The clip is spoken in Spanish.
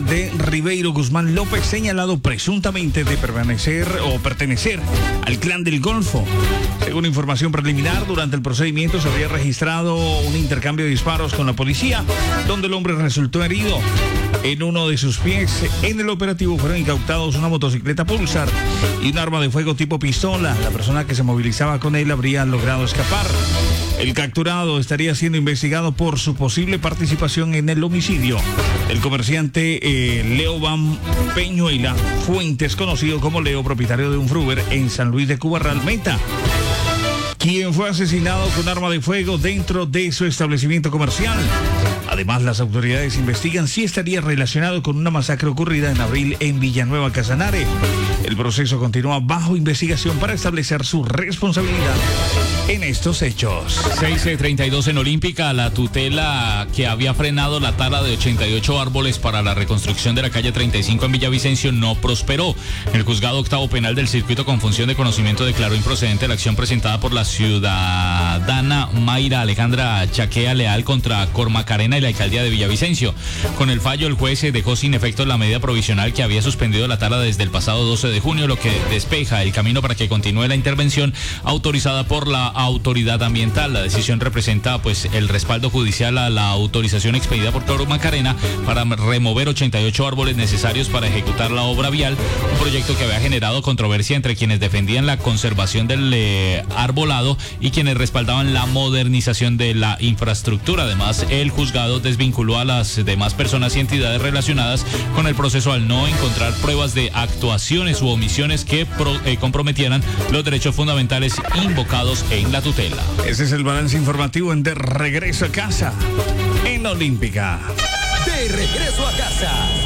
de Ribeiro Guzmán López, señalado presuntamente de pertenecer al Clan del Golfo. Según información preliminar, durante el procedimiento se había registrado un intercambio de disparos con la policía, donde el hombre resultó herido en uno de sus pies. En el operativo fueron incautados una motocicleta Pulsar y un arma de fuego tipo pistola. La persona que se movilizaba con él habría logrado escapar. El capturado estaría siendo investigado por su posible participación en el homicidio del comerciante Leo Van Peñuela Fuentes, conocido como Leo, propietario de un Fruver en San Luis de Cubarral Meta, quien fue asesinado con arma de fuego dentro de su establecimiento comercial. Además, las autoridades investigan si estaría relacionado con una masacre ocurrida en abril en Villanueva Casanare. El proceso continúa bajo investigación para establecer su responsabilidad en estos hechos. 6:32 en Olímpica. La tutela que había frenado la tala de 88 árboles para la reconstrucción de la calle 35 en Villavicencio no prosperó. El juzgado octavo penal del circuito con función de conocimiento declaró improcedente la acción presentada por la ciudadana Mayra Alejandra Chaquea Leal contra Cormacarena y la alcaldía de Villavicencio. Con el fallo, el juez dejó sin efecto la medida provisional que había suspendido la tala desde el pasado 12 de junio, lo que despeja el camino para que continúe la intervención autorizada por la autoridad ambiental. La decisión representa el respaldo judicial a la autorización expedida por Cormacarena para remover 88 árboles necesarios para ejecutar la obra vial, un proyecto que había generado controversia entre quienes defendían la conservación del arbolado y quienes respaldaban la modernización de la infraestructura. Además, el juzgado desvinculó a las demás personas y entidades relacionadas con el proceso al no encontrar pruebas de actuaciones u omisiones que comprometieran los derechos fundamentales invocados en la tutela. Ese es el balance informativo en De Regreso a Casa en Olímpica. De regreso a casa.